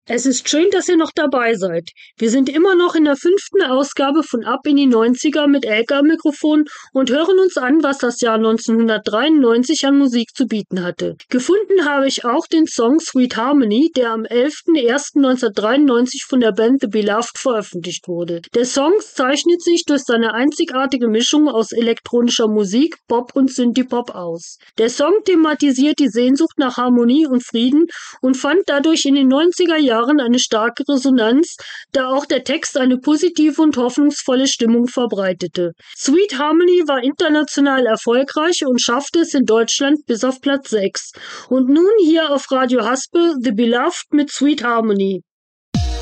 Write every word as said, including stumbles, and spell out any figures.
Es ist schön, dass ihr noch dabei seid. Wir sind immer noch in der fünften Ausgabe von Ab in die Neunziger mit Elke am Mikrofon und hören uns an, was das Jahr neunzehnhundertdreiundneunzig an Musik zu bieten hatte. Gefunden habe ich auch den Song Sweet Harmony, der am elften ersten neunzehnhundertdreiundneunzig von der Band The Beloved veröffentlicht wurde. Der Song zeichnet sich durch seine einzigartige Mischung aus elektronischer Musik, Pop und Synthie-Pop aus. Der Song thematisiert die Sehnsucht nach Harmonie und Frieden und fand dadurch in den neunziger Jahren eine starke Resonanz, da auch der Text eine positive und hoffnungsvolle Stimmung verbreitete. Sweet Harmony war international erfolgreich und schaffte es in Deutschland bis auf Platz sechs. Und nun hier auf Radio Haspe The Beloved mit Sweet Harmony.